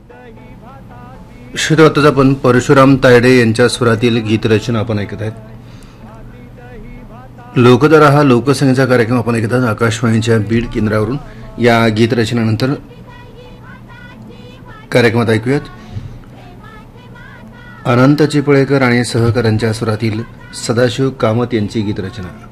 श्रोताच आपण परशुराम तायडे यांच्या स्वरातील गीतरचना आपण ऐकत आहेत. लोकधारा हा लोकसंगीतचा कार्यक्रम आपण ऐकत आहात आकाशवाणीच्या बीड केंद्रावरून. या गीतरचनेनंतर कार्यक्रमात ऐकूयात अनंत चिपळेकर आणि सहकाऱ्यांच्या स्वरातील सदाशिव कामत यांची गीतरचना.